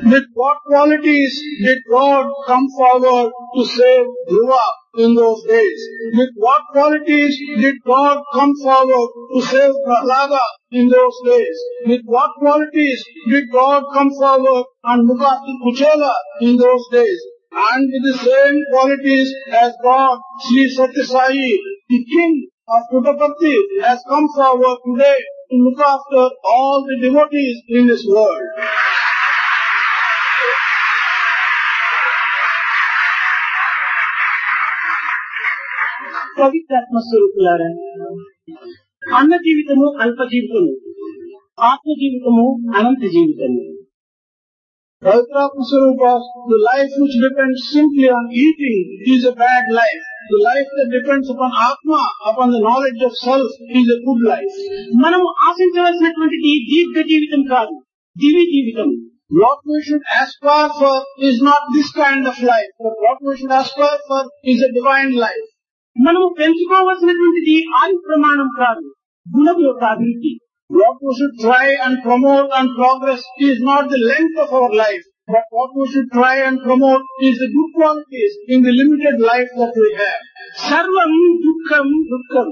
With what qualities did God come forward to save Dhruva in those days? With what qualities did God come forward to save Prahlada in those days? With what qualities did God come forward and look after Kuchela in those days? And with the same qualities as God, Sri Satya Sai, the king of Puttaparthi, has come forward today to look after all the devotees in this world. పవిత్రాత్మ స్వరూపులారా, అన్న జీవితము అల్ప జీవితము, ఆత్మ జీవితము అనంత జీవితము. Pavitratma Swarupas, the life which depends simply on eating is a bad life. The life that depends upon Atma, upon the knowledge of self, is a good life. మనము ఆశించవలసినటువంటిది దీర్ఘ జీవితం కాదు, దివ్య జీవితం. What we should aspire for is not this kind of life, but what we should aspire for is a divine life. మనము పెంచుకోవలసినటువంటిది ఆయు ప్రమాణం కాదు, గుణం యొక్క అభివృద్ధి. What we should try and promote and progress is not the length of our life, but what we should try and promote is the good qualities in the limited life that we have. సర్వం దుఃఖం దుఃఖం,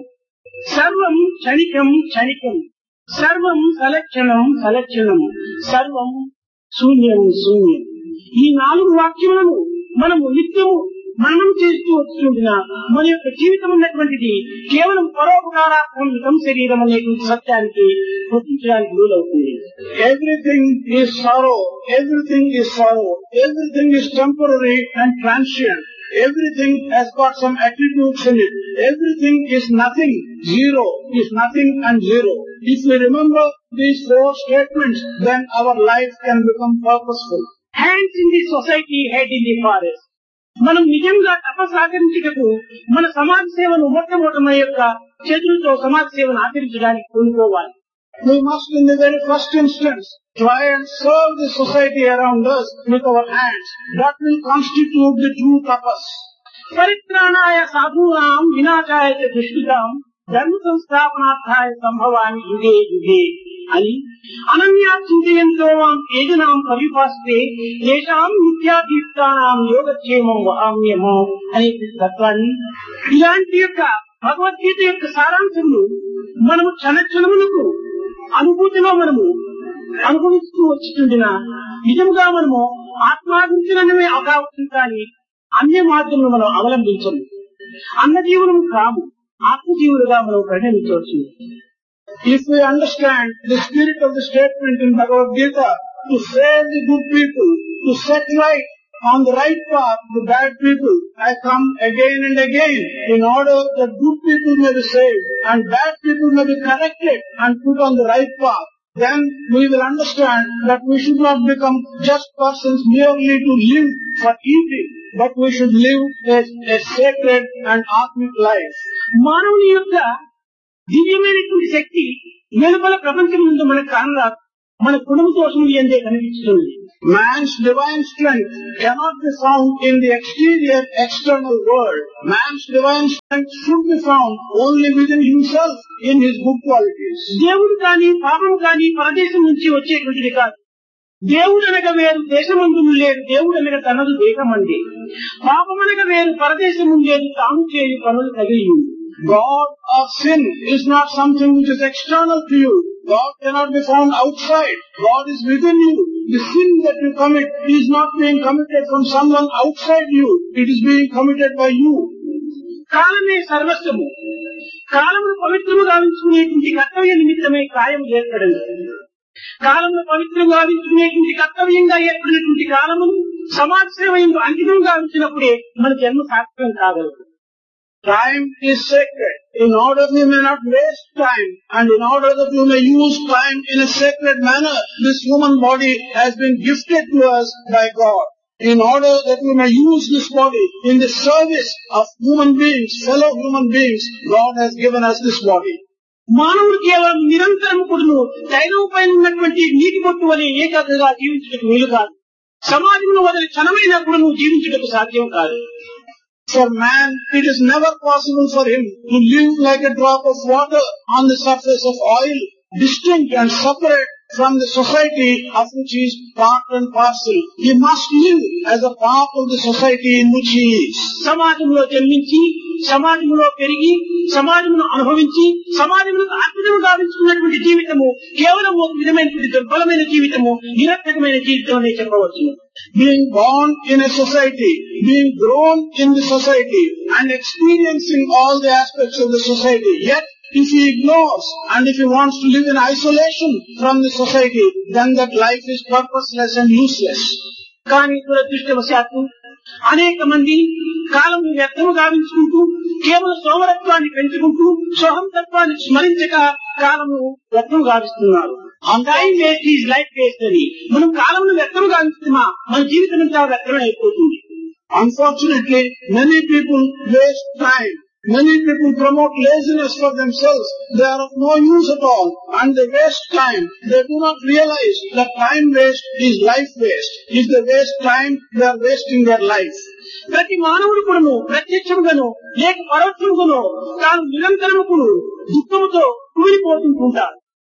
సర్వం క్షణికం క్షణికం, సర్వం సలక్షణం సలక్షణం, సర్వం శూన్యం శూన్యం. ఈ 4 వాక్యములను మనము నిత్యము మననం చేస్తూ వస్తుందినా మన యొక్క జీవితం ఉన్నటువంటిది కేవలం పరోపకారాత్మకం శరీరం అనేటువంటి సత్యానికి గుర్తించడానికి వీలవుతుంది. Everything is sorrow, everything is sorrow, everything is temporary and transient. Everything has got some attributes in it. Everything is nothing, zero is nothing and zero. If we remember these 4 statements, then our life can become purposeful. Hands in the society, head in the forest. మనం నిజంగా తపసాచరించుటకు మన సమాజ సేవను మొట్టమొదటి యొక్క చేతులతో సమాజ సేవను ఆచరించడానికి పూనుకోవాలి. We must in the very first instance try and serve the society around us with our hands. That will constitute the true tapas. పరిత్రాణాయ సాధూనాం వినాశాయ చ దుష్కృతాం ధర్మ సంస్థాపనార్థాయ సంభవామి యుగే యుగే అని అనన్యా చింతయంతో మాం ఏజనాం పరిపాస్తే ఏషాం నిత్యాదీప్తానాం యోగక్షేమం వహామ్యమో అనే తత్వాన్ని, ఇలాంటి యొక్క భగవద్గీత యొక్క సారాంశములు మనము క్షణక్షణములకు అనుభూతిలో మనము అనుభవిస్తూ వచ్చిండిన నిజంగా మనము ఆత్మాభించడమే అవకాశం కానీ అన్య మార్గంలో మనం అవలంబించము. అన్న జీవనము కాము, ఆత్మజీవులుగా మనం పరిణమించవచ్చు. If we understand the spirit of the statement in Bhagavad Gita, to save the good people, to set right on the right path the bad people, I come again and again in order that good people may be saved and bad people may be corrected and put on the right path. Then we will understand that we should not become just persons merely to live for eating, but we should live a sacred and atmic life. మానవుని యొక్క దివ్యమైనటువంటి శక్తి వెలుపల ప్రపంచం ముందు మనకు కానరాదు, మన కుటుంబ దోషములు ఎందే కనిపిస్తుంది. Man's divine strength cannot be found in the exterior external world. Man's divine strength should be found only within himself in his good qualities. దేవుడు కానీ పాపం కానీ పరదేశం నుంచి వచ్చేటువంటిది కాదు. దేవుడు అనగా వేరు, దేశమందు లేడు. దేవుడు అనగా తనదు దేహమండి. పాపమనగా వేరు, పరదేశము లేదు, తాను చేయు పనులు తగిలి. God or sin is not something which is external to you. God cannot be found outside. God is within you. The sin that you commit is not being committed from someone outside you. It is being committed by you. కాలమే సర్వస్వము. కాలమును పవిత్రము గావించుకునేటువంటి కర్తవ్య నిమిత్తమే కాయం ఏర్పడింది. కాలమును పవిత్రంగా గావించుకునేటువంటి కర్తవ్యంగా ఏర్పడినటువంటి కాలమును సమాజ సేవ అంకితం గావించినప్పుడే మన జన్మ సార్థకం కాగలదు. Time is sacred. In order that you may not waste time and in order that you may use time in a sacred manner, this human body has been gifted to us by God. In order that we may use this body in the service of human beings, fellow human beings, God has given us this body. మానవుడు కేవలం నిరంతరం కూడాను తైలం పైన ఉన్నటువంటి నీటి బొట్టు వలె ఏకాగ్రగా జీవించడానికి వీలు కాదు. సమాజంలో వదిలి క్షణమైనా కూడా నువ్వు జీవించడానికి సాధ్యం కాదు. For man, it is never possible for him to live like a drop of water on the surface of oil, distinct and separate from the society of which he is part and parcel. He must live as a part of the society in which he is. సమాజంలో జన్మించి సమాజంలో పెరిగి సమాజమును అనుభవించి సమాజంలో అద్భుతం గావించుకున్నటువంటి జీవితము కేవలం ఒక విధమైనటువంటి దుర్బలమైన జీవితము, నిరర్థకమైన జీవితం అనే చెప్పవచ్చు. Being born in a society, being grown in the society and experiencing all the aspects of the society, yet if he ignores and if he wants to live in isolation from the society, then that life is purposeless and useless. కానీ దురదృష్టవశాత్తు అనేక మంది కాలం వ్యర్థము గావించుకుంటూ కేవలం సోమరత్వాన్ని పెంచుకుంటూ సోహంతత్వాన్ని స్మరించక కాలము వ్యర్థం గావిస్తున్నారు. Time waste is life waste అని మనం కాలంలో వ్యర్థం గావిస్తున్నా మన జీవితం అంతా వ్యర్థమే అయిపోతుంది. Unfortunately, many people waste time. Many people promote laziness for themselves. They are of no use at all and they waste time. They do not realize that time waste is life waste. If they waste time, they are wasting their life. ప్రతి మానవుడు కూడాను ప్రత్యక్షముగాను లేక పరోక్షముగాను తాను నిరంతరముకును దుఃఖముతో కూలిపోతుంటారు.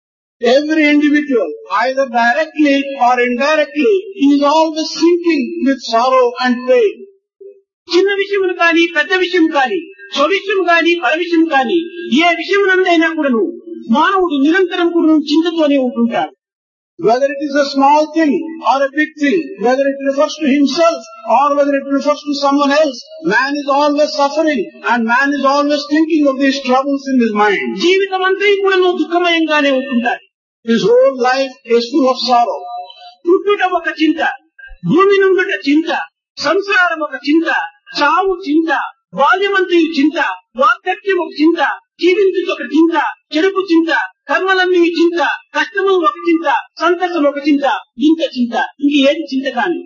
Every individual, either directly or indirectly, is always sinking with sorrow and pain. చిన్న విషయములు కానీ పెద్ద విషయం కానీ స్వవిషయం కానీ పరవిషయం కానీ ఏ విషయమునందైనా కూడాను మానవుడు నిరంతరం కూడా చింతతోనే ఉంటుంటాడు. Whether it is a small thing or a big thing, whether it refers to himself or whether it refers to someone else, man is always suffering and man is always thinking of these troubles in his mind. జీవితం అంతా కూడా దుఃఖమయంగానే ఉంటుంటాడు. His whole life is full of sorrow. పుట్టుట ఒక చింత, భూమి నుండుట చింత, సంసారం ఒక చింత, చావు చింత, బాల్యమంతయు చింత, వార్ధక్యం ఒక చింత, జీవించుట ఒక చింత, చెడుపు చింత, కర్మలన్నీ చింత, కష్టము ఒక చింత, సంతసం ఒక చింత, ఇంత చింత, ఇంక ఏది చింత కాని.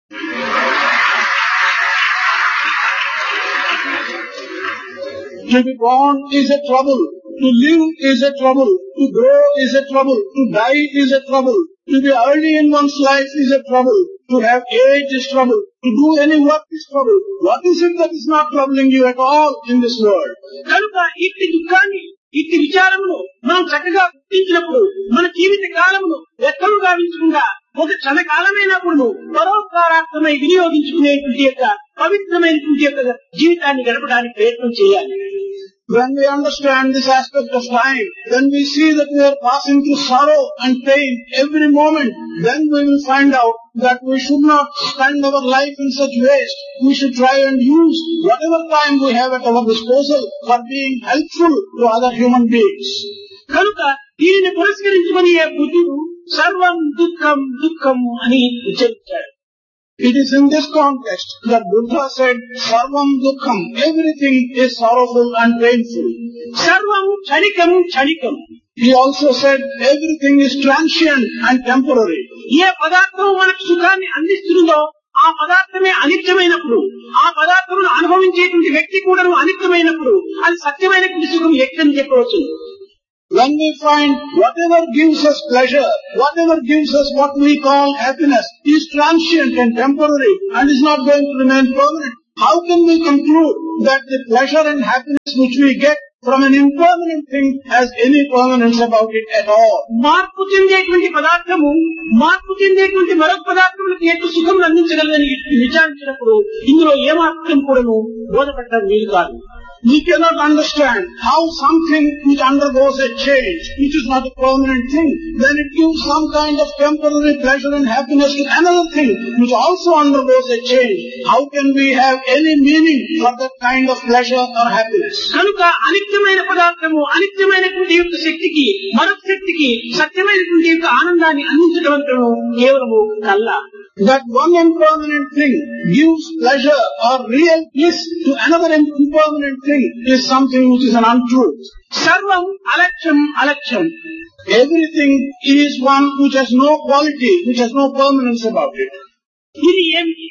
To be born is a trouble, to live is a trouble, to grow is a trouble, to die is a trouble, to be early in one's life is a trouble, to have age is trouble, to do any work is trouble. What is it that is not troubling you at all in this world? కనుక ఇట్టి దుఃఖాన్ని ఇట్టి విచారమును మనం చక్కగా గుర్తించినప్పుడు మన జీవిత కాలమును వ్యర్థము గావించకుండా ఒక క్షణకాలమైనప్పుడు పరోపకారార్థమై వినియోగించుకునేటువంటి యొక్క పవిత్రమైనటువంటి యొక్క జీవితాన్ని గడపడానికి ప్రయత్నం చేయాలి. When we understand this aspect of time, when we see that we are passing through sorrow and pain every moment, then we will find out that we should not spend our life in such waste. We should try and use whatever time we have at our disposal for being helpful to other human beings. కనుక దీనిని పురస్కరించుకుని బుద్ధుడు సర్వం దుఃఖం దుఃఖం అని ఉచ్చరించాడు. It is in this context that Buddha said, Sarvam Dukkham, everything is sorrowful and painful. Sarvam Chanikam Chanikam. He also said, everything is transient and temporary. ఏ పదార్థం మనకు సుఖాన్ని అందిస్తుందో ఆ పదార్థమే అనిత్యమైనప్పుడు, ఆ పదార్థమును అనుభవించేటువంటి వ్యక్తి కూడా అనిత్యమైనప్పుడు అది సత్యమైనటువంటి సుఖం ఎక్కడని చెప్పవచ్చు. When we find whatever gives us pleasure, whatever gives us what we call happiness is transient and temporary and is not going to remain permanent, how can we conclude that the pleasure and happiness which we get from an impermanent thing has any permanence about it at all? మార్పు చెందేటువంటి పదార్థము మార్పు చెందేటువంటి మరొక పదార్థములకు ఎటు సుఖం అందించగలదని విచారించినప్పుడు ఇందులో ఏమాత్రం కూడాను బోధపడటం వీలు కాదు. We cannot understand how something which undergoes a change, which is not a permanent thing, then it gives some kind of temporary pleasure and happiness to another thing which also undergoes a change. How can we have any meaning for that kind of pleasure or happiness? కనుక అనిత్యమైన పదార్థము అనిత్యమైనటువంటి యొక్క శక్తికి మరొక శక్తికి సత్యమైనటువంటి యొక్క ఆనందాన్ని అందించడం అంటూ కేవలము కళ్ళ. That one impermanent thing gives pleasure or real bliss to another impermanent thing is something which is an untruth. Sarvam alaksham alaksham. Everything is one which has no quality, which has no permanence about it. ఇది ఏమిటి?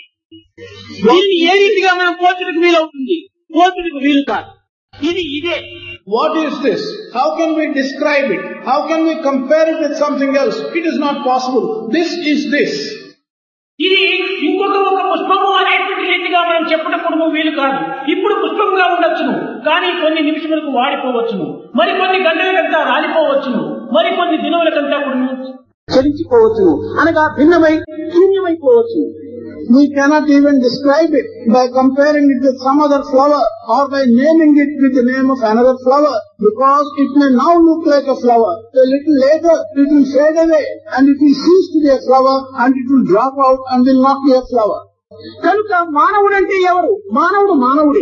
దీన్ని ఏ రీతిగా మనం పోల్చడానికి వీలవుతుంది? పోల్చడానికి వీలు కాదు. ఇది ఇదే. What is this? How can we describe it? How can we compare it with something else? It is not possible. This is this. ఇది ఇంకొక ఒక పుష్పము అనేటువంటి రీతిగా మనం చెప్పడం వీలు కాదు. ఇప్పుడు పుష్పంగా ఉండొచ్చును, కానీ కొన్ని నిమిషములకు వాడిపోవచ్చును, మరి కొన్ని గంటలకంతా రాలిపోవచ్చును, మరి కొన్ని దినములకంతా కూడా చలించిపోవచ్చును, అనగా భిన్నమై శూన్యమైపోవచ్చు. We cannot even describe it by comparing it with some other flower or by naming it with the name of another flower, because it may now look like a flower. A little later it will fade away and it will cease to be a flower and it will drop out and will not be a flower. కనుక మానవుడంటే ఎవరు? మానవుడు మానవుడే.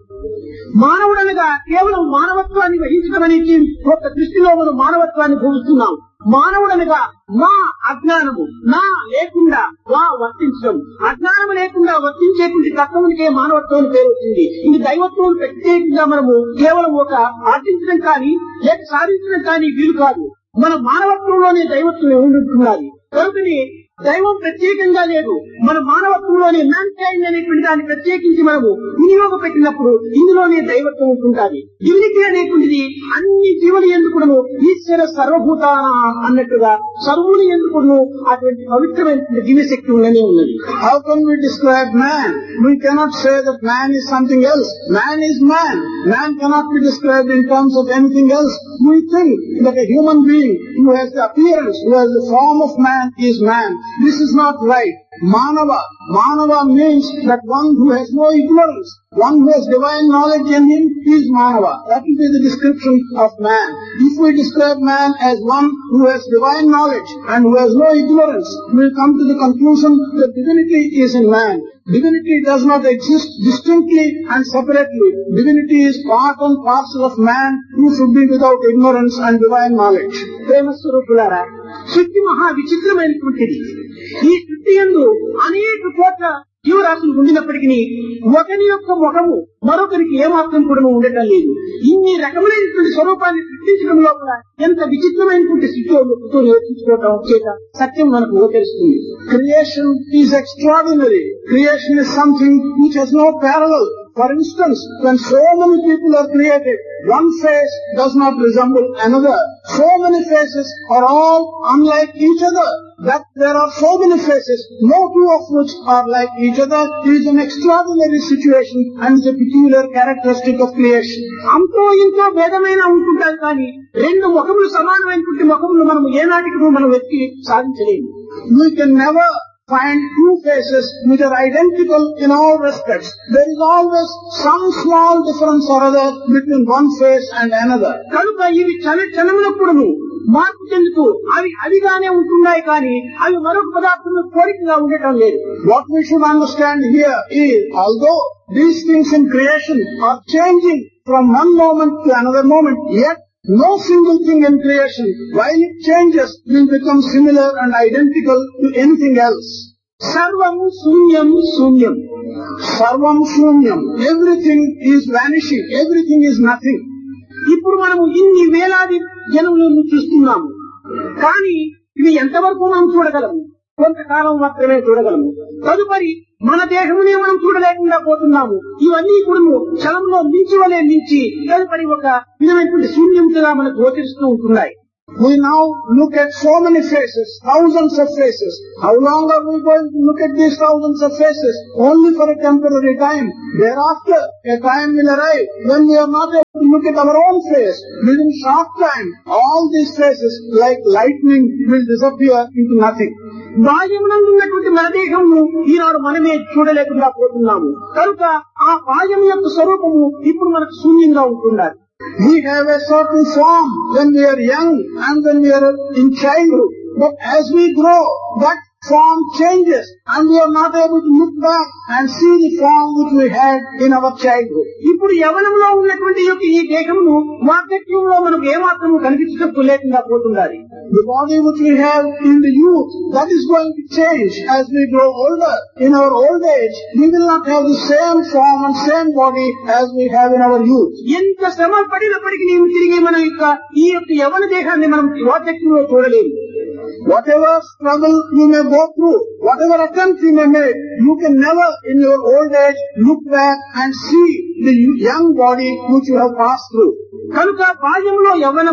మానవుడనగా కేవలం మానవత్వాన్ని వహించడం అనేది ఒక దృష్టిలో మనం మానవత్వాన్ని భూమిస్తున్నాం. మానవుడనగా మా అజ్ఞానము, నా లేకుండా వా వర్తించడం, అజ్ఞానం లేకుండా వర్తించేటువంటి తత్వమునికే మానవత్వం పేరు వచ్చింది. ఇది దైవత్వం ప్రత్యేకంగా మనము కేవలం ఒక ఆర్జించడం కానీ లేక సాధించడం కానీ వీలు కాదు. మన మానవత్వంలోనే దైవత్వం ఉంటున్నది. కనుకని దైవం ప్రత్యేకంగా లేదు, మన మానవత్వంలోనే మ్యాన్కైండ్ అనేటువంటి దాన్ని ప్రత్యేకించి మనము వినియోగపెట్టినప్పుడు ఇందులోనే దైవత్వం ఉంటుంటుంది. డివినిటీ అనేటువంటిది అన్ని జీవులు ఎందుకును ఈశ్వర సర్వభూతాన అన్నట్టుగా సర్వులు ఎందుకును అటువంటి పవిత్రమైన దివ్యశక్తి ఉన్నది. How can we describe man? We cannot say that man is something else. Man is man. Man cannot be described in terms of anything else. We think that a human being who has the appearance, who has the form of man is man. This is not right. Manava. Manava means that one who has no ignorance. One who has divine knowledge in him is Manava. That will be the description of man. If we describe man as one who has divine knowledge and who has no ignorance, we will come to the conclusion that divinity is in man. Divinity does not exist distinctly and separately. Divinity is part and parcel of man who should be without ignorance and divine knowledge. ప్రేమస్వరూపులారా, సృష్టి మహా విచిత్రమైనటువంటిది. ఈ సృష్టి యందు అనేక కోట్ల జీవరాశులు ఉండినప్పటికీ ఒకరి యొక్క ముఖము మరొకరికి ఏమాత్రం కూడా ఉండటం లేదు. ఇన్ని రకములైనటువంటి స్వరూపాన్ని సృష్టించడం లోపల ఎంత విచిత్రమైనటువంటి స్థితితో నేర్చుకోవటం చేత సత్యం మనకు గోచరిస్తుంది. Creation is extraordinary. Creation is something which has no parallel. For instance, when so many people are created, one face does not resemble another. So many faces are all unlike each other. That there are so many faces, no two of which are like each other, is an extraordinary situation and is a peculiar characteristic of creation. అంతో ఇంతో భేదమైన ఉంటుంటారు కానీ రెండు ముఖములు సమానమైనటువంటి ముఖములు మనం ఏనాటికి మనం వెతికి సాధించలేము. We can never find two faces which are identical in all respects. There is always some small difference or other between one face and another. కనుక ఇవి క్షణములప్పుడు మార్పు చెందుతూ అవి అవిగానే ఉంటున్నాయి కానీ అవి మరొక పదార్థంలో కోరికగా ఉండటం లేదు. What we should understand here is, although these things in creation are changing from one moment to another moment, yet no single thing in creation, while it changes, will become similar and identical to anything else. Sarvam Sunyam Sunyam. Sarvam Sunyam. Everything is vanishing. Everything is nothing. ఇప్పుడు మనము ఇన్ని వేలాది జనములను చూస్తున్నాము కానీ ఇవి ఎంతవరకు మనం చూడగలము? కొంతకాలం మాత్రమే చూడగలము. తదుపరి మన దేహమునే మనం చూడలేకుండా పోతున్నాము. ఇవన్నీ కూడా క్షణంలో మించి తదుపరి ఒక విధమైనటువంటి శూన్యంగా మనకు గోచరిస్తూ ఉంటున్నాయి. We now look at so many faces, thousands of faces. How long are we going to look at these thousands of faces? Only for a temporary time. Thereafter, a time will arrive when we are not able to look at our own face. Within short time, all these faces, like lightning, will disappear into nothing. బాహ్యమునందు ఉన్నటువంటి మన దేహము ఈనాడు మనమే చూడలేకుండా పోతున్నాము. కనుక ఆ బాహ్యం యొక్క స్వరూపము ఇప్పుడు మనకు శూన్యంగా ఉంటున్నారు. We have a certain form when we are young and when we are in childhood. But as we grow, that form changes and we are not able to look back and see the form which we had in our childhood. ఇప్పుడు యవనంలో ఉన్నటువంటి ఈ దేహమును వార్ధక్యంలో మనకు ఏమాత్రము కనిపించడం లేకుండా పోతున్నది. The body which we have in the youth, that is going to change as we grow older. In our old age, we will not have the same form and same body as we have in our youth. ఎంత శ్రమ పడినప్పటికీ నీవు తిరిగి మన ఈ యొక్క యవన దేహాన్ని మనం వార్ధక్యంలో చూడలేము. Whatever struggle you may go through, whatever attempt you may make, you can never in your old age look back and see the young body which you have passed through. కనుక బాల్యంలో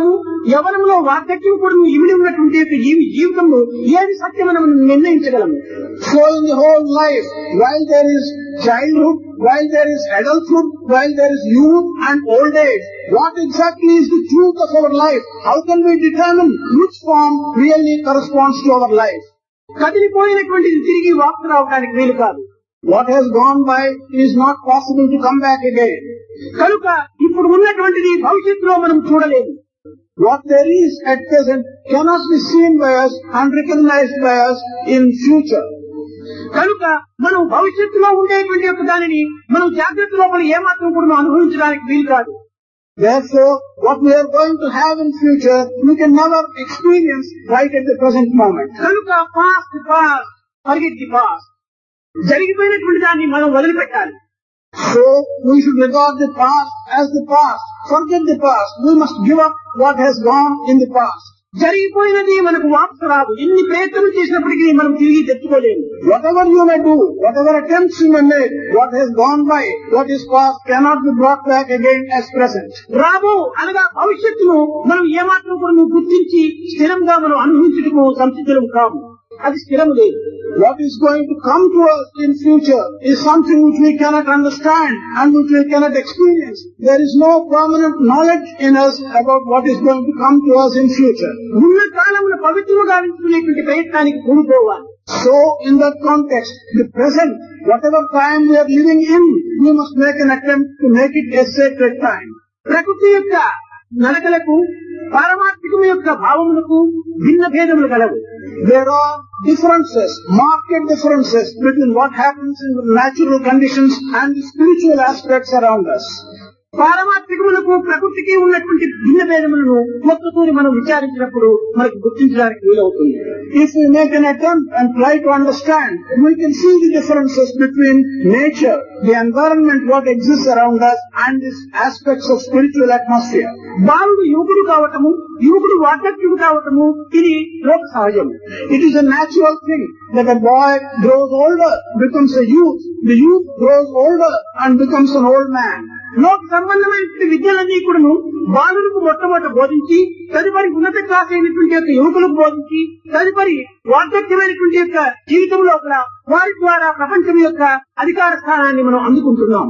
యవనంలో వార్ధక్యం కూడా ఇమిడి ఉన్నటువంటి జీవితంలో ఏది సత్యం మనం నిర్ణయించగలము. So in the whole life, while there is childhood, while there is adulthood, while there is youth and old age, what exactly is the truth of our life? How can we determine which form really corresponds to our life? కదిలిపోయినటువంటిది తిరిగి వాపసు రావడానికి వీలు కాదు. What has gone by is not possible to come back again. కనుక ఇప్పుడు ఉన్నటువంటిది భవిష్యత్తులో మనం చూడలేము. What there is at present cannot be seen by us and recognized by us in future. కనుక మనం భవిష్యత్తులో ఉండేటువంటి యొక్క దానిని మనం జాగ్రత్త లోపల ఏమాత్రం కూడా అనుభవించడానికి వీలు కాదు. Therefore, what we are going to have in future, we can never experience right at the present moment. కనుక పాస్ట్ ఫర్గెట్ ది పాస్ట్, జరిగిపోయినటువంటి దాన్ని మనం వదిలిపెట్టాలి. So, we should regard the past as the past. Forget the past. We must give up what has gone in the past. జరిగిపోయినది మనకు వాపసు రాదు. ఎన్ని ప్రయత్నం చేసినప్పటికీ మనం తిరిగి తెచ్చుకోలేము. Whatever you may do, whatever attempts you may make, what has gone by, what is past cannot be brought back again as present. రాబో అనగా భవిష్యత్తును మనం ఏమాత్రం కూడా గుర్తించి స్థిరంగా మనం అనుభవించడము సంసిద్ధులం కాము. అది స్థిరం లేదు. What is going to come to us in future is something which we cannot understand and which we cannot experience. There is no permanent knowledge in us about what is going to come to us in future. ఉన్న కాలంలో పవిత్రము గావించుకునేటువంటి ప్రయత్నానికి పూనుకోవాలి. So, in that context, the present, whatever time we are living in, we must make an attempt to make it a sacred time. ప్రకృతి యొక్క నడకలకు పారమార్థికము యొక్క భావములకు భిన్న భేదములు కలవు. There are differences, marked differences between what happens in the natural conditions and the spiritual aspects around us. పారమార్థికములకు ప్రకృతికి ఉన్నటువంటి భిన్న భేదములను ఒక్కసారి మనం విచారించినప్పుడు మనకు గుర్తించడానికి వీలవుతుంది. If we make an attempt and try to understand, we can see the differences between nature, the environment, what exists around us, and these aspects of spiritual atmosphere. బాలుడు యువకుడు కావటము, యువకుడు వార్ధక్యుడు కావటము ఇది లోక సహజం. It is a natural thing that a boy grows older, becomes a youth, the youth grows older and becomes an old man. లోక సంబంధమైన విద్యలన్నీ కూడాను బాలులకు మొట్టమొదట బోధించి, తదుపరి ఉన్నత క్లాస్ అయినటువంటి యొక్క యువకులకు బోధించి, తదుపరి వార్ధక్యమైనటువంటి యొక్క జీవితం లోపల వారి ద్వారా ప్రపంచం యొక్క అధికార స్థానాన్ని మనం అందుకుంటున్నాం.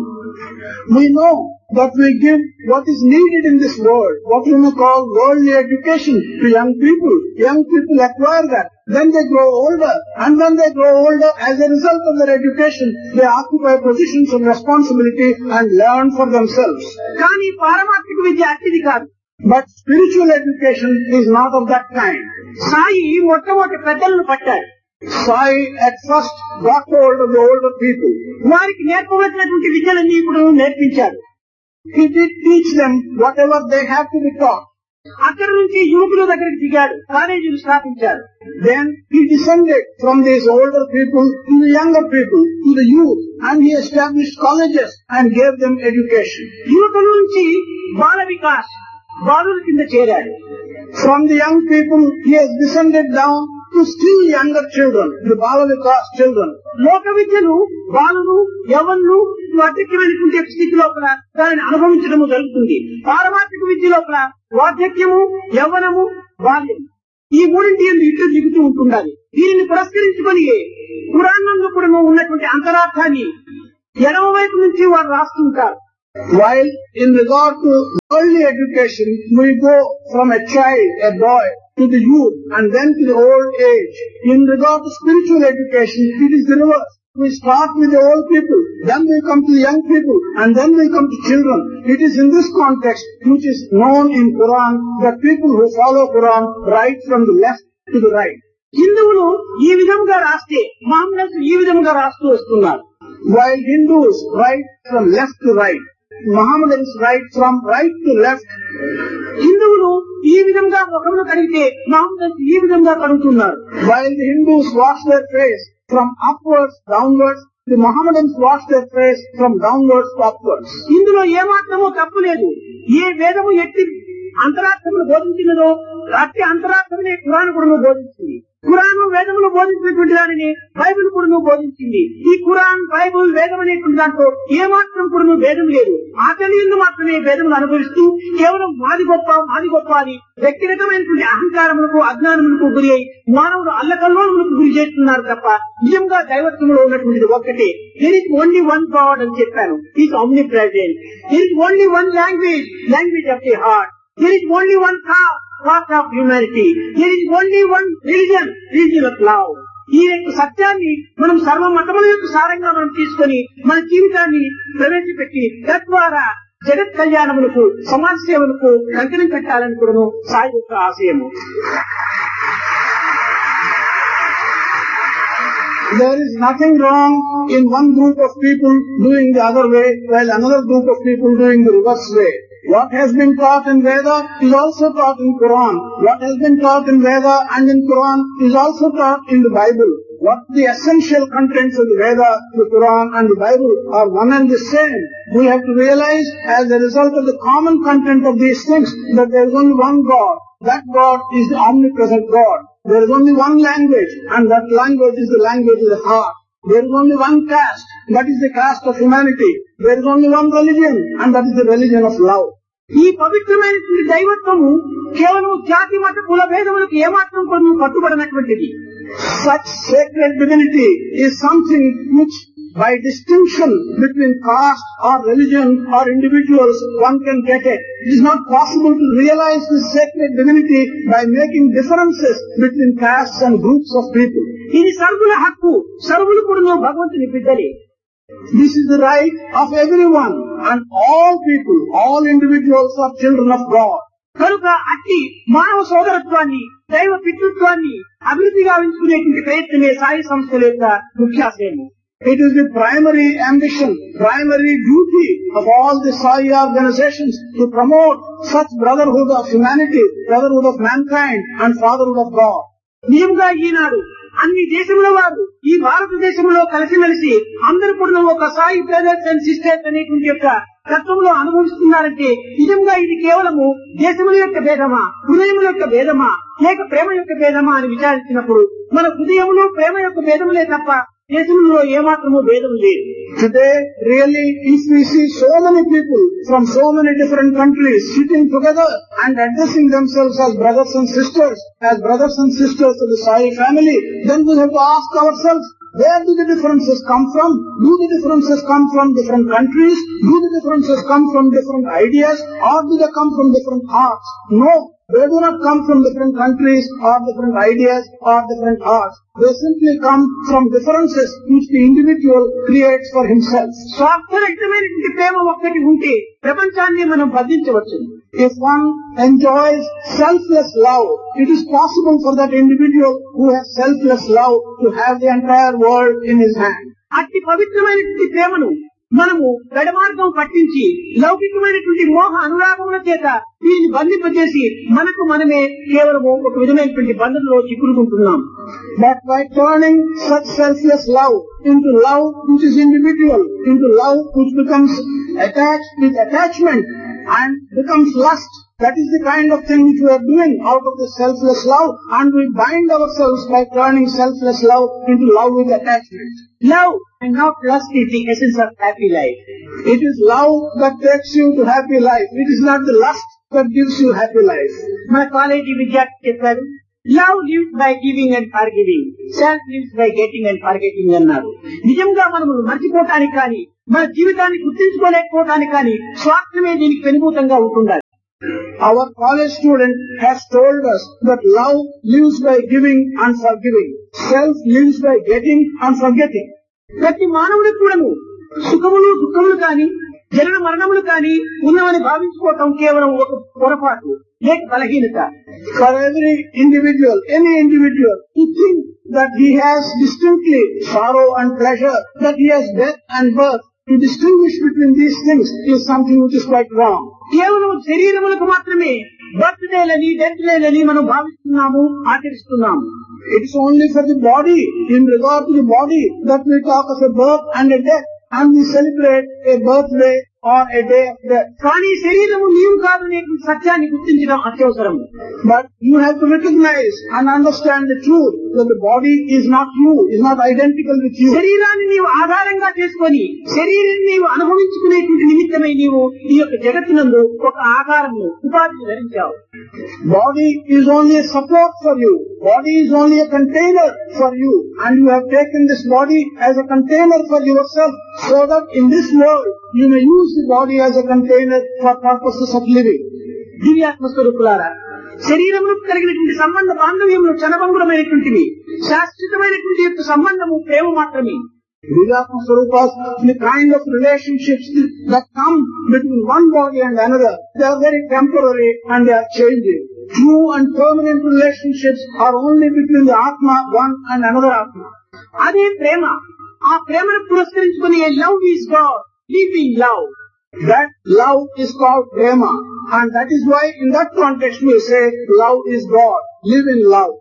We know that we give what is needed in this world, what we may call worldly education to young people. Young people acquire that. Then they grow older, and when they grow older, as a result of their education, they occupy positions of responsibility and learn for themselves. కానీ పారమార్థిక విద్య అట్టిది కాదు. But spiritual education is not of that kind. Sai మొట్టమొదటి పెద్దలను పట్టారు. Sai at first got hold of the older people. వారికి నేర్పవలసినటువంటి విద్యలన్నీ ఇప్పుడు నేర్పించారు. He did teach them whatever they have to be taught. అక్కడి నుంచి యువకుల దగ్గరికి దిగాడు, కాలేజీలు స్థాపించారు. Then he descended from these older people to the younger people, to the youth, and he established colleges and gave them education. యువకుల నుంచి బాల వికాస్, బాలుల కింద చేరాడు. From the young people, he has descended down to still younger children, the Bala Vikas children. లోక విద్యను బాలులు, యవ్వనులు వార్ధక్యమైనటువంటి స్థితి లోపల దానిని అనుభవించడము జరుగుతుంది. పారమార్థిక విద్య లోపల వార్ధక్యము, యవ్వనము, బాల్యం ఈ మూడింటి ఇటు దిగుతూ ఉంటుండాలి. దీనిని పురస్కరించుకొని పురాణంలో కూడా ఉన్నటువంటి అంతరార్థాన్ని ఎడమ వైపు నుంచి వారు రాస్తుంటారు. While in regard to early education, we go from a child, a boy, to the youth and then to the old age. In regard to spiritual education, it is the reverse. We start with the old people, then we come to the young people, and then we come to children. It is in this context which is known in Quran that people who follow Quran write from the left to the right. హిందువులు ఈ విధంగా రాస్తే మహమ్మద్ ఈ విధంగా రాస్తూ వస్తున్నారు. While Hindus write from left to right, Mohammedans write from right to left. హిందువులు ఈ విధంగా ముఖమును కడిగితే మహమ్మద్ ఈ విధంగా కడుగుతున్నారు. While the Hindus wash their face from upwards downwards, the Mohammedans wash their face from downwards to upwards. ఇందులో ఏమాత్రమో తప్పు లేదు. ఏ వేదము ఎట్టి అంతరార్థమును బోధించినదో అట్టి అంతరార్థమునే ఖురాన్ కూడా బోధించింది. ఖురాను వేదములు బోధించినటువంటి దానిని బైబిల్ కూడా బోధించింది. ఈ ఖురాన్, బైబిల్, వేదం అనేటువంటి దాంట్లో ఏమాత్రం కూడా భేదం లేదు. ఆచరణీయంగా మాత్రమే భేదములు అనుభవిస్తూ కేవలం మాది గొప్ప అని వ్యక్తిగతమైనటువంటి అహంకారములకు, అజ్ఞానములకు గురి అయి మానవుడు అల్లకల్లోలకు గురి చేస్తున్నారు తప్ప నిజంగా దైవత్వంలో ఉన్నటువంటిది ఒక్కటే. There is only one God అని చెప్పాను. Is omni present. There is only one language of the heart. There is only one cause of humanity. There is only one religion of love. ఈ యొక్క సత్యాన్ని మనం సర్వ మతముల యొక్క సారంగా మనం తీసుకొని మన జీవితాన్ని ప్రవేశపెట్టి తద్వారా జగత్ కళ్యాణములకు, సమాజ సేవలకు కంకణం పెట్టాలని కూడా సాయి యొక్క ఆశయము. There is nothing wrong in one group of people doing the other way, while another group of people doing the reverse way. What has been taught in Veda is also taught in Quran. What has been taught in Veda and in Quran is also taught in the Bible. What the essential contents of the Veda, the Quran and the Bible are one and the same. We have to realize as a result of the common content of these things that there is only one God. That God is the omnipresent God. There is only one language, and that language is the language of the heart. There is only one caste, that is the caste of humanity. There is only one religion, and that is the religion of love. ఈ పవిత్రమైనటువంటి దైవత్వము కేవలం జాతి మత కుల భేదములకు ఏమాత్రం కూడా కట్టుబడినటువంటిది. Such sacred divinity is something which by distinction between caste or religion or individuals one can get it. It is not possible to realize this sacred divinity by making differences between castes and groups of people. ఇది సర్వుల హక్కు. సర్వులు కూడా భగవంతుని బిడ్డలే. This is the right of everyone, and all people, all individuals are children of God. కనుక అట్టి మానవ సోదరత్వాన్ని, దైవ పితృత్వాన్ని అభివృద్ధి గావించుకునేటువంటి ప్రయత్నమే సాయి సంస్థల యొక్క ముఖ్యాశయము. It is the primary ambition, primary duty of all the Sai organizations to promote such brotherhood of humanity, brotherhood of mankind and fatherhood of God. నిజంగా ఈనాడు అన్ని దేశముల వారు ఈ భారతదేశంలో కలిసిమెలిసి అందరూ కూడా ఒక సాయి బ్రదర్స్ అండ్ సిస్టర్స్ అనేటువంటి యొక్క తత్వంలో అనుభవిస్తున్నారంటే నిజంగా ఇది కేవలము దేశముల యొక్క భేదమా, హృదయముల యొక్క భేదమా, లేక ప్రేమ యొక్క భేదమా అని విచారించినప్పుడు మన హృదయములు ప్రేమ యొక్క భేదములే తప్ప దేశంలో ఏమాత్రమూ భేదం లేదు. Today, really, if we see so many people from so many different countries sitting together and addressing themselves as brothers and sisters of the Sai family, then we have to ask ourselves, where do the differences come from? Do the differences come from different countries? Do the differences come from different ideas? Or do they come from different hearts? No, they do not come from different countries or different ideas or different hearts. They simply come from differences which the individual creates for himself. స్వార్థరహితమైనటువంటి ప్రేమ ఒక్కటి ఉంటే ప్రపంచాన్ని మనం బంధించవచ్చు. If one enjoys selfless love, it is possible for that individual who has selfless love to have the entire world in his hand. అట్టి పవిత్రమైనటువంటి ప్రేమను మనము గడమార్గం పట్టించి లౌకికమైనటువంటి మోహ అనురాగముల చేత దీన్ని బంధింపజేసి మనకు మనమే కేవలము ఒక విధమైనటువంటి బంధంలో చిక్కుకుంటున్నాం. But by turning such selfless love into love which is individual, into love which becomes attached with attachment and becomes lust, that is the kind of thing which we are doing out of the selfless love, and we bind ourselves by turning selfless love into love with attachment. Love and not lust is the essence of happy life. It is love that takes you to happy life. It is not the lust that gives you happy life. మన college విద్యార్థి చెప్పారు, love lives by giving and for giving, self lives by getting and for getting అన్నారు. నిజంగా మనము మర్చిపోవటానికి కానీ మన జీవితాన్ని గుర్తించుకోలేకపోవటానికి కానీ స్వార్థమే దీనికి పెనుభూతంగా ఉంటుండాలి. Our college student has told us that love lives by giving and forgiving. Self lives by getting and forgetting. ప్రతి మానవుడికి కూడాను సుఖములు దుఃఖములు కాని జనన మరణములు కాని ఉన్నవని భావించుకోవటం కేవలం ఒక పొరపాటు లేక బలహీనత. For every individual, any individual, he thinks that he has distinctly sorrow and pleasure, that he has death and birth. To distinguish between these things is something which is quite wrong. కేవలం శరీరములకు మాత్రమే బర్త్డేలని డెత్లని మనం భావిస్తున్నాము, ఆచరిస్తున్నాము. It is only for the body, in regard to the body, that we talk of a birth and a death, and we celebrate a birthday on a day of death. కానీ శరీరము నీవు కాదు అనేటువంటి సత్యాన్ని గుర్తించడం అత్యవసరము. But you have to recognize and understand the truth that the body is not you, is not identical with you. శరీరాన్ని నీవు ఆధారంగా చేసుకొని శరీరాన్ని నీవు అనుభవించుకునేటువంటి నిమిత్తమై నీవు ఈ యొక్క జగత్తునందు ఒక ఆకారము ఉపాధిని ధరించావు. Body is only a support for you. Body is only a container for you. And you have taken this body as a container for yourself so that in this world you may use the body as a container for purposes of living. దివ్యాత్మ స్వరూపులారా, శరీరములకు కలిగినటువంటి సంబంధ బాంధవ్యములు క్షణభంగురమైనటువంటివి. శాశ్వతమైనటువంటి యొక్క సంబంధము ప్రేమ మాత్రమే. Divyatma Swarupas, the kind of relationships that come between one body and another, they are very temporary and they are changing. True and permanent relationships are only between the Atma, one and another Atma. అదే ప్రేమ. ఆ ప్రేమను పురస్కరించుకుని love is God, live in love. That love is called prema, and that is why in that context we say love is God, live in love.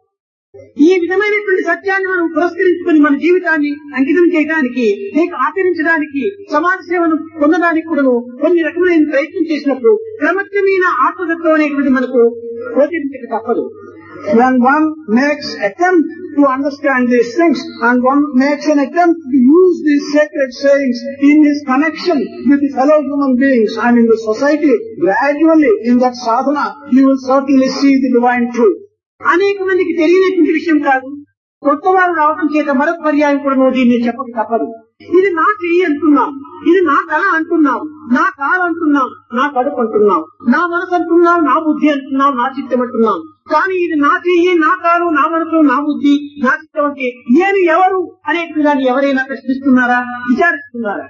ఈ విధమైనటువంటి సత్యాన్ని మనం పురస్కరించుకుని మన జీవితాన్ని అంకితం చేయడానికి, లేక ఆచరించడానికి, సమాజ సేవను పొందడానికి కూడా కొన్ని రకమైన ప్రయత్నం చేసినప్పుడు క్రమక్రమేణ ఆత్మతత్వం అనేటువంటి మనకు గోచరించక తప్పదు. When one makes attempt to understand these things and one makes an attempt to use these sacred sayings in his connection with the fellow human beings and in the society, gradually in that sadhana you will certainly see the divine truth. అనేక మందికి తెలియనటువంటి విషయం కాదు. కొత్త వారు రావడం చేత మరొక పర్యాయం కూడా నువ్వు దీన్ని చెప్పక తప్పదు. ఇది నా చెయ్యి అంటున్నాం, ఇది నా తల అంటున్నాం, నా కాలు అంటున్నాం, నా కడుపు అంటున్నాం, నా మనసు అంటున్నాం, నా బుద్ధి అంటున్నాం, నా చిత్తం అంటున్నాం. కానీ ఇది నా చెయ్యి, నా కాలు, నా మనసు, నా బుద్ధి, నా చిత్తం అంటే నేను ఎవరు అనేటువంటి దాన్ని ఎవరైనా ప్రశ్నిస్తున్నారా, విచారిస్తున్నారా?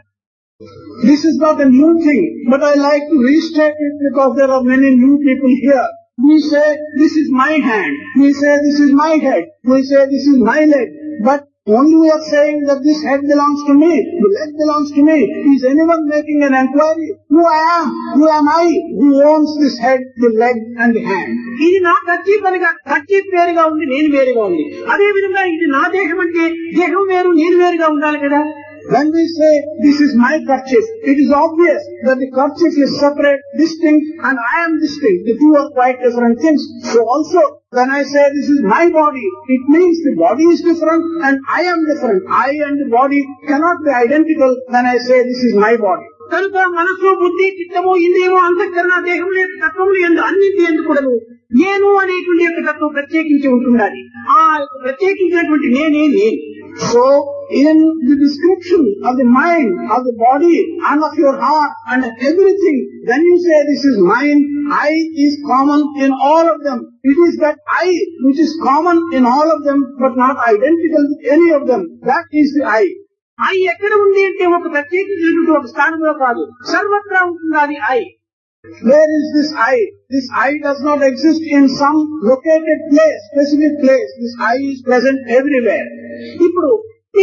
This is not a new thing, but I like to restate it because there are many new people here. We say, this is my hand. We say, this is my head. We say, this is my leg. But only we are saying that this head belongs to me, the leg belongs to me. Is anyone making an inquiry? Who I am? Who am I? Who owns this head, the leg and the hand? ఇది నా kerchief అనగా kerchief వేరుగా ఉంది, నేను వేరుగా ఉంది. అదే విధంగా ఇది నా దేహం అంటే దేహం వేరు, నేను వేరుగా ఉండాలి కదా. When we say, this is my kerchief, it is obvious that the kerchief is separate, distinct, and I am distinct. The two are quite different things. So also, when I say this is my body, it means the body is different and I am different. I and the body cannot be identical when I say this is my body. కనుక మనసు, బుద్ధి, చిత్తము, ఇంద్రియము, అంతఃకరణ, దేహముల యొక్క తత్వములు ఎందు అన్నింటి ఎందు కూడాను నేను అనేటువంటి యొక్క తత్వం ప్రత్యేకించి ఉంటున్నది. ఆ ప్రత్యేకించినటువంటి నేనే నేను. So, in the description of the mind, of the body, and of your heart, and everything, when you say this is mine, I is common in all of them. It is that I which is common in all of them, but not identical with any of them. That is the I. I ఎక్కడ ఉంది అంటే ఒక ప్రత్యేకించినటువంటి ఒక స్థానంలో కాదు, సర్వత్రా ఉంటుంది అది I. Where is this I? This I does not exist in some located place, specific place. This I is present everywhere. ఇప్పుడు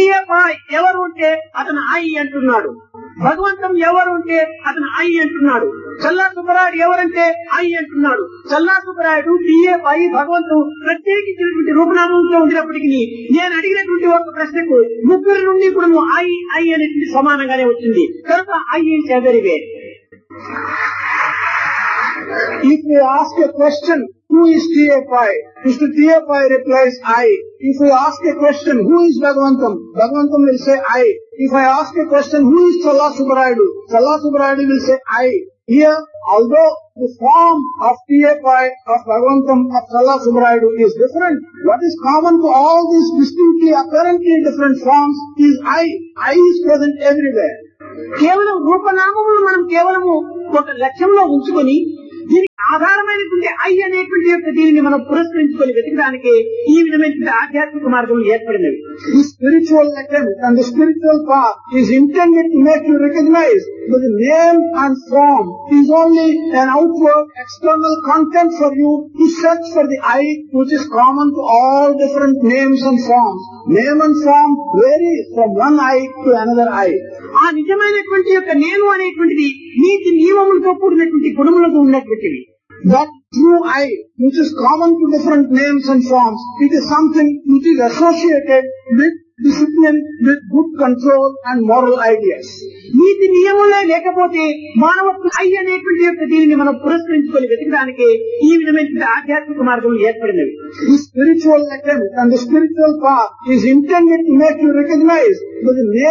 ఎవరు ఉంటే అతను ఐ అంటున్నాడు, భగవంతం ఎవరు ఉంటే అతను ఐ అంటున్నాడు, చల్లా సుబ్బరాయుడు ఎవరంటే ఐ అంటున్నాడు. చల్లా సుబ్బరాయుడు, టిఎఫ్ఐ, భగవంతుడు ప్రత్యేకించినటువంటి రూపనామంతో ఉండినప్పటికీ నేను అడిగినటువంటి ఒక ప్రశ్నకు ముగ్గురు నుండి ఇప్పుడు ఐ ఐ అనేటువంటి సమానంగానే వచ్చింది. కనుక I is everywhere. If we ask a question, who is TFI? Mr. TFI replies I. If we ask a question, who is Bhagavantam? Bhagavantam will say I. If I ask a question, who is Challa Subbarayu? Challa Subbarayu will say I. Here, although the form of TFI, of Bhagavantam, of Challa Subbarayu is different, what is common to all these distinctly, apparently different forms is I. I is present everywhere. కేవలం రూపనామములు మనం కేవలము ఒక లక్ష్యంలో ఉంచుకొని దీనికి ఆధారమైనటువంటి I అనేటువంటి యొక్క దీనిని మనం పురస్కరించుకొని వెతకడానికి ఈ విధమైనటువంటి ఆధ్యాత్మిక మార్గం ఏర్పడినవి. The spiritual attempt and the spiritual path is intended to make you recognize that the name and form is only an outward external content for you to search for the I which is common to all different names and forms. Name and form varies from one I to another I. ఆ నిజమైనటువంటి యొక్క నేను అనేటువంటిది నీతి నియమములతో కూడినటువంటి గుణములతో ఉన్నటువంటివి. That true I, which is common to different names and forms, it is something which is associated with discipline with good control and moral ideas. నీతి నియములే లేకపోతే మానవత్వం అనేటువంటి యొక్క దీనిని మనం పురస్కరించుకొని వెతకడానికి ఈ విధమైన ఆధ్యాత్మిక మార్గం ఏర్పడినవి. The spiritual attempt and the spiritual path is intended to make you recognize that the